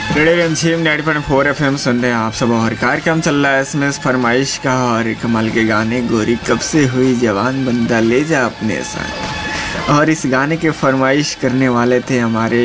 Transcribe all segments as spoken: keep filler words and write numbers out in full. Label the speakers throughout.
Speaker 1: Radio रिमझिम ninety point four F M सुन रहे हैं आप सब। और कार्यक्रम चल रहा है एस एम एस फरमाइश का और कमाल के गाने। गोरी कब से हुई जवान बंदा ले जा अपने साथ। और इस गाने के फरमाइश करने वाले थे हमारे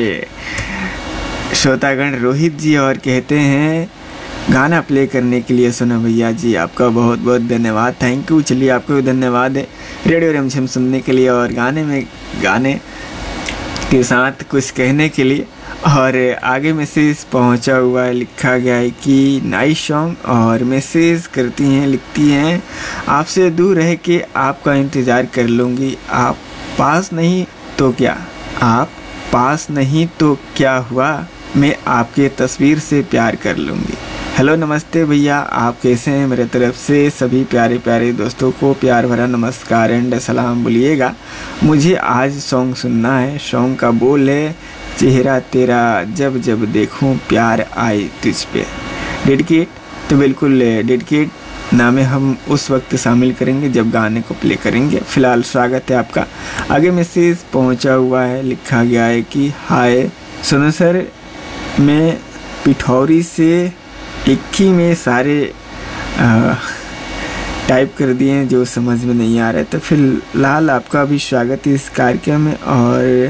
Speaker 1: श्रोतागण रोहित जी, और कहते हैं गाना प्ले करने के लिए सुनो भैया जी, आपका बहुत बहुत धन्यवाद, थैंक यू। चलिए आपको भी धन्यवाद है रेडियो रिमझिम सुनने के लिए और गाने में गाने के साथ कुछ कहने के लिए। और आगे मैसेज पहुंचा हुआ है, लिखा गया है कि नाइस सॉन्ग, और मैसेज करती हैं, लिखती हैं आपसे दूर रह के आपका इंतज़ार कर लूँगी, आप पास नहीं तो क्या, आप पास नहीं तो क्या हुआ, मैं आपके तस्वीर से प्यार कर लूँगी। हेलो नमस्ते भैया, आप कैसे हैं? मेरे तरफ से सभी प्यारे प्यारे दोस्तों को प्यार भरा नमस्कार एंड सलाम बोलिएगा। मुझे आज सॉन्ग सुनना है। सॉन्ग का बोल है चेहरा तेरा जब जब देखूं प्यार आए तुझ पे। डेडिकेट तो बिल्कुल डेडिकेट नामे हम उस वक्त शामिल करेंगे जब गाने को प्ले करेंगे। फ़िलहाल स्वागत है आपका। आगे मैसेज पहुंचा हुआ है, लिखा गया है कि हाय सुनो सर, मैं पिठौरी से इक्की में सारे आ, टाइप कर दिए जो समझ में नहीं आ रहे। तो फिलहाल आपका भी स्वागत है इस कार्यक्रम में। और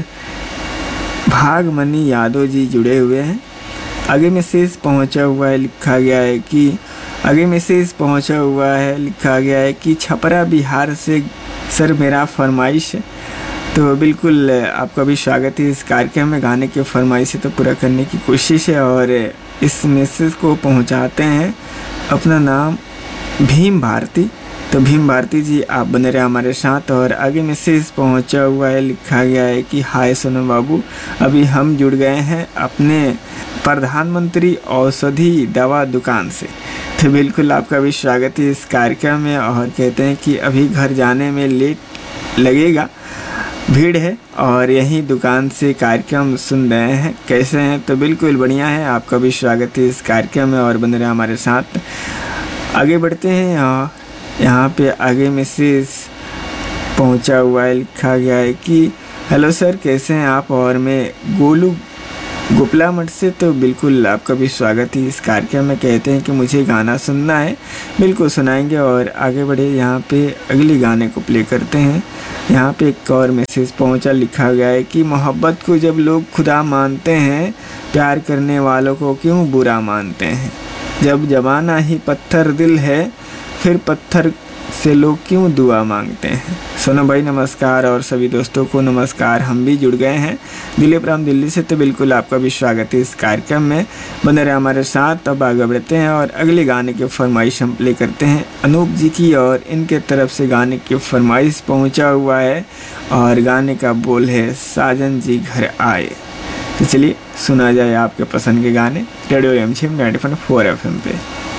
Speaker 1: भागमनी यादव जी जुड़े हुए हैं। आगे मैसेज पहुंचा हुआ है, लिखा गया है कि आगे मैसेज पहुंचा हुआ है लिखा गया है कि छपरा बिहार से सर मेरा फरमाइश है। तो बिल्कुल आपका भी स्वागत है इस कार्यक्रम में। गाने के फरमाइश तो पूरा करने की कोशिश है। और इस मैसेज को पहुंचाते हैं, अपना नाम भीम भारती। तो भीम भारती जी आप बने रहे हमारे साथ। और आगे मैसेज पहुंचा हुआ है, लिखा गया है कि हाय सोनू बाबू, अभी हम जुड़ गए हैं अपने प्रधानमंत्री औषधि दवा दुकान से। तो बिल्कुल आपका भी स्वागत है इस कार्यक्रम में। और कहते हैं कि अभी घर जाने में लेट लगेगा, भीड़ है, और यही दुकान से कार्यक्रम सुन रहे हैं। कैसे हैं? तो बिल्कुल बढ़िया है, आपका भी स्वागत है इस कार्यक्रम में और बने रहे हमारे साथ। आगे बढ़ते हैं। और यहाँ पे आगे मैसेज पहुँचा हुआ है, लिखा गया है कि हेलो सर कैसे हैं आप, और मैं गोलू गोपला मठ से। तो बिल्कुल आपका भी स्वागत है इस कार्यक्रम में। कहते हैं कि मुझे गाना सुनना है, बिल्कुल सुनाएंगे। और आगे बढ़े, यहाँ पे अगले गाने को प्ले करते हैं। यहाँ पे एक और मैसेज पहुँचा, लिखा गया है कि मोहब्बत को जब लोग खुदा मानते हैं, प्यार करने वालों को क्यों बुरा मानते हैं। जब ज़माना ही पत्थर दिल है, फिर पत्थर से लोग क्यों दुआ मांगते हैं। सोनू भाई नमस्कार, और सभी दोस्तों को नमस्कार। हम भी जुड़ गए हैं दिलीप राम दिल्ली से। तो बिल्कुल आपका भी स्वागत है इस कार्यक्रम में, बने रहे हमारे साथ। अब आगे बढ़ते हैं और अगले गाने की फरमाइश हम प्ले करते हैं अनूप जी की। और इनके तरफ से गाने की फरमाइश पहुंचा हुआ है और गाने का बोल है साजन जी घर आए। तो चलिए सुना जाए आपके पसंद के गाने रेडियो रिमझिम ninety point four F M पे।